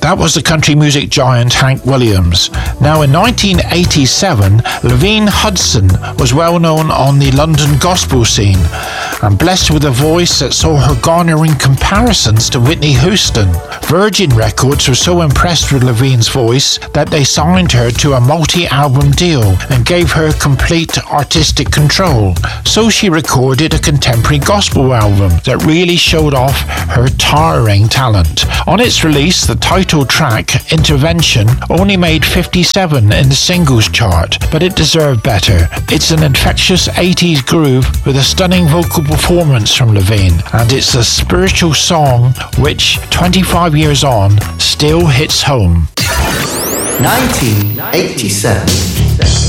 That was the country music giant Hank Williams. Now in 1987, Levine Hudson was well known on the London gospel scene and blessed with a voice that saw her garnering comparisons to Whitney Houston. Virgin Records were so impressed with Levine's voice that they signed her to a multi-album deal and gave her complete artistic control. So she recorded a contemporary gospel album that really showed off her towering talent. On its release, the title track, Intervention, only made 57 in the singles chart, but it deserved better. It's an infectious 80s groove with a stunning vocal performance from Levine, and it's a spiritual song which, 25 years on, still hits home. 1987.